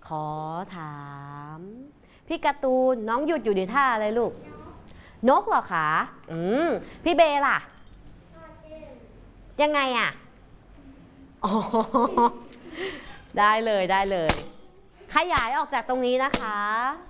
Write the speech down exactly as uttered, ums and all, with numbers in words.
อถามพี่การ์ตูนน้องหยุดอยู่ในท่าอะไรลูกนกเหรอคะอืมพี่เบล่ะยังไงอ่ะอ๋อได้เลยได้เลยขยายออกจากตรงนี้นะคะ